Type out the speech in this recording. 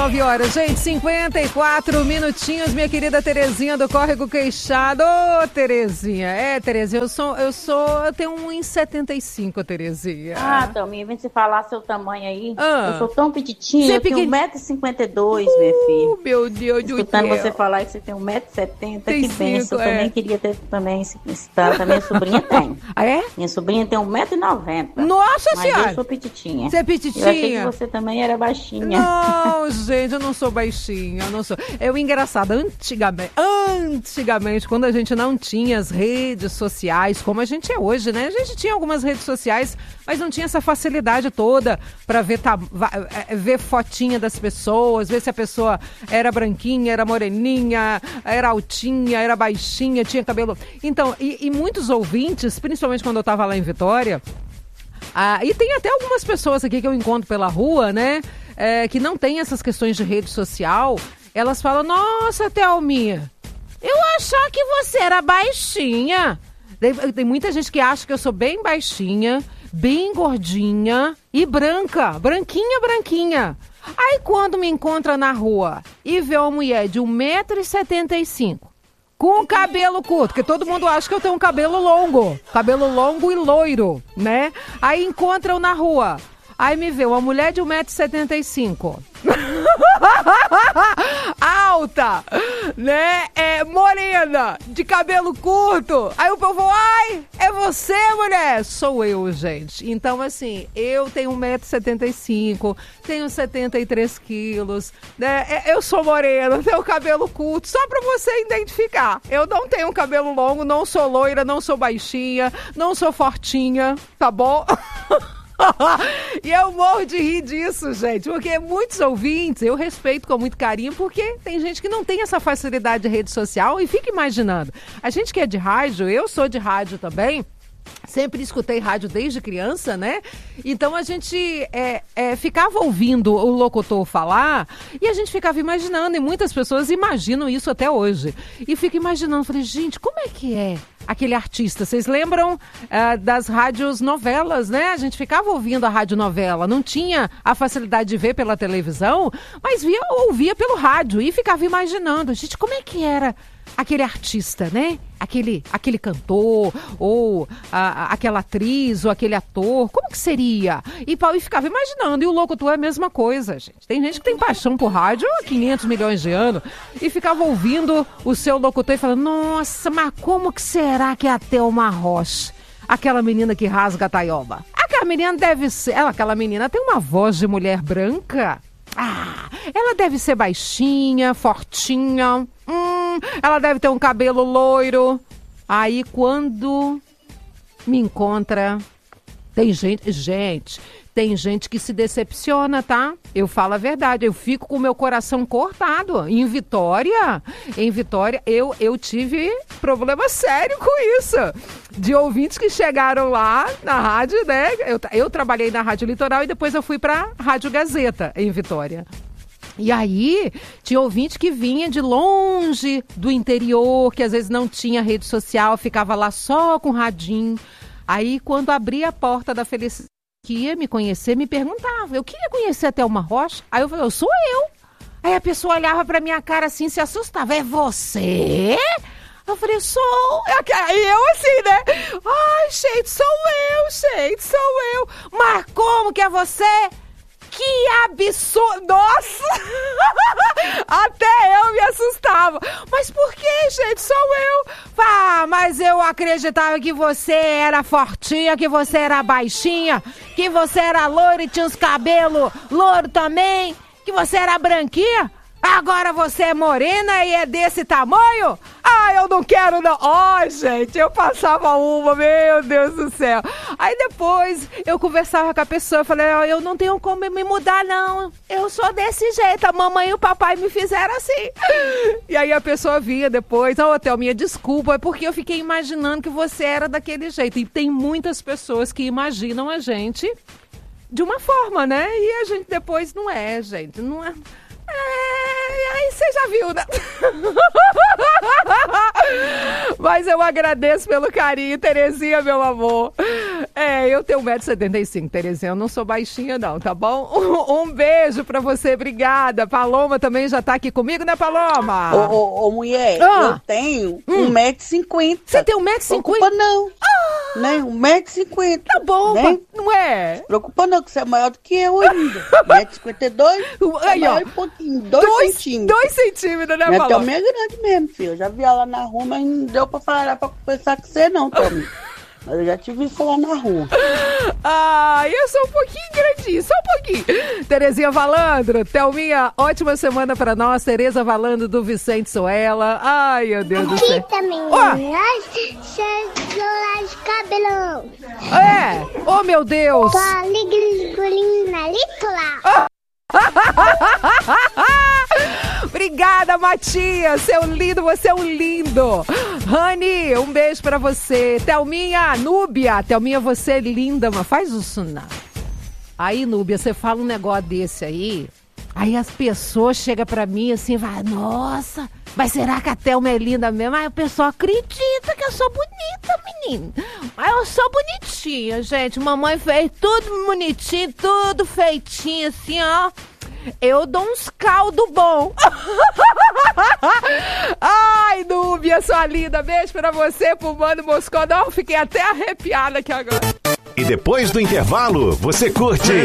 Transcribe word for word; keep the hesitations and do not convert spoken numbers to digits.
nove horas, gente, cinquenta e quatro minutinhos, minha querida Terezinha do Córrego Queixado. Ô, Terezinha, é, Terezinha, eu sou, eu sou, eu tenho um e setenta e cinco, Terezinha. Ah, Thelminha, vem você falar seu tamanho aí. Ah. Eu sou tão petitinha, Você é eu tenho pequen- um metro e cinquenta e dois, minha filha. Meu Deus do Escutando céu. você falar que você tem um metro e setenta, Tem que benção. cinco, Eu é. também queria ter também esse esse tanto. A minha sobrinha tem. Ah, é? Minha sobrinha tem um metro e noventa. Nossa Mas Senhora! eu sou petitinha. Você é Eu achei petitinha? que você também era baixinha. Não, gente, eu não sou baixinha, eu não sou. É o engraçado, antigamente, antigamente, quando a gente não tinha as redes sociais, como a gente é hoje, né? A gente tinha algumas redes sociais, mas não tinha essa facilidade toda pra ver, ta- va- eh, ver fotinha das pessoas, ver se a pessoa era branquinha, era moreninha, era altinha, era baixinha, tinha cabelo. Então, e, e muitos ouvintes, principalmente quando eu tava lá em Vitória, ah, e tem até algumas pessoas aqui que eu encontro pela rua, né? É, que não tem essas questões de rede social. Elas falam, nossa, Thelminha, eu achava que você era baixinha. Tem, tem muita gente que acha que eu sou bem baixinha, bem gordinha e branca. Branquinha, branquinha. Aí quando me encontra na rua e vê uma mulher de um metro e setenta e cinco, com cabelo curto, porque todo mundo acha que eu tenho um cabelo longo. Cabelo longo e loiro, né? Aí encontram na rua. Aí me vê uma mulher de um metro e setenta e cinco. Alta, né? É, morena, de cabelo curto. Aí o povo, ai, é você, mulher? Sou eu, gente. Então, assim, eu tenho um metro e setenta e cinco, tenho setenta e três quilos, né? É, Eu sou morena, tenho cabelo curto, só pra você identificar. Eu não tenho cabelo longo, não sou loira, não sou baixinha, não sou fortinha, tá bom? E eu morro de rir disso, gente, porque muitos ouvintes, eu respeito com muito carinho, porque tem gente que não tem essa facilidade de rede social e fica imaginando. A gente que é de rádio, eu sou de rádio também, sempre escutei rádio desde criança, né? Então a gente é, é, ficava ouvindo o locutor falar e a gente ficava imaginando, e muitas pessoas imaginam isso até hoje. E fica imaginando, falei, gente, como é que é aquele artista? Vocês lembram ah, das rádios novelas, né? A gente ficava ouvindo a rádio novela, não tinha a facilidade de ver pela televisão, mas via, ouvia pelo rádio e ficava imaginando, gente, como é que era aquele artista, né? Aquele, aquele cantor, ou a, a- aquela atriz, ou aquele ator, como que seria? E, pau, e ficava imaginando, e o locutor é a mesma coisa, gente. Tem gente que tem paixão por rádio há quinhentos milhões de anos, e ficava ouvindo o seu locutor e falando, nossa, mas como que será que é a Thelma Rocha? Aquela menina que rasga a taioba. Aquela menina deve ser, ela, aquela menina tem uma voz de mulher branca. Ah, ela deve ser baixinha, fortinha. Hum, ela deve ter um cabelo loiro. Aí quando me encontra, tem gente, gente, tem gente que se decepciona, tá? Eu falo a verdade, eu fico com o meu coração cortado. Em Vitória, em Vitória, eu, eu tive problema sério com isso. De ouvintes que chegaram lá na rádio, né? Eu, eu trabalhei na Rádio Litoral e depois eu fui pra Rádio Gazeta, em Vitória. E aí, tinha ouvinte que vinha de longe do interior, que às vezes não tinha rede social, ficava lá só com radinho. Aí, quando abria a porta da felicidade, que ia me conhecer, me perguntava, eu queria conhecer a Thelma Rocha. Aí eu falei, eu sou eu. Aí a pessoa olhava pra minha cara assim, se assustava, é você? Eu falei, sou. Aí eu assim, né? Ai, gente, sou eu, gente, sou eu. Mas como que é você? Que absurdo! Nossa! Até eu me assustava. Mas por que, gente? Sou eu. Ah, mas eu acreditava que você era fortinha, que você era baixinha, que você era loira e tinha os cabelos louro também, que você era branquinha. Agora você é morena e é desse tamanho? Ah, eu não quero não. Ó, oh, gente, eu passava uma, meu Deus do céu. Aí depois eu conversava com a pessoa, eu falei, oh, eu não tenho como me mudar não. Eu sou desse jeito, a mamãe e o papai me fizeram assim. E aí a pessoa via depois, ô, oh, Thelminha, desculpa, é porque eu fiquei imaginando que você era daquele jeito. E tem muitas pessoas que imaginam a gente de uma forma, né? E a gente depois não é, gente, não é... É, aí você já viu, né? Mas eu agradeço pelo carinho, Terezinha, meu amor. É É, eu tenho um metro e setenta e cinco, Terezinha, eu não sou baixinha não, tá bom? Um, um beijo pra você, obrigada. Paloma também já tá aqui comigo, né, Paloma? Ô, ô, ô mulher, Ah. eu tenho Hum. um metro e cinquenta. Você tem um metro e cinquenta? Preocupa não, Ah, né? Um metro e cinquenta. tá bom, né? não é? Preocupa não, que você é maior do que eu ainda. um metro e cinquenta e dois, Aí, ó. maior um pouquinho, dois, Dois, centímetros. dois centímetros, né, Minha Paloma? Thelminha é grande mesmo, filho. Eu já vi ela na rua, mas não deu pra falar pra conversar com você não, Thelminha. Mas eu já te vi falar na rua. Ah, eu sou um pouquinho grandinho, só um pouquinho. Terezinha Valandro, Thelminha, ótima semana pra nós. Tereza Valandro do Vicente Soela. Ai, meu Deus do céu. Aqui também, Ó. celular de cabelão. É, oh meu Deus. Só liga lá. Obrigada, Matias, seu lindo, você é um lindo. Rani, um beijo pra você. Thelminha, Núbia, Thelminha, você é linda, mas faz isso não. Aí, Núbia, você fala um negócio desse aí, aí as pessoas chegam pra mim assim, vai, nossa, mas será que a Thelma é linda mesmo? Aí o pessoal acredita que eu sou bonita, menino. Mas eu sou bonitinha, gente. Mamãe fez tudo bonitinho, tudo feitinho assim, ó. Eu dou uns caldo bom. Ai, Núbia, sua linda. Beijo pra você, pro Mano Moscou. Não, fiquei até arrepiada aqui agora. E depois do intervalo, você curte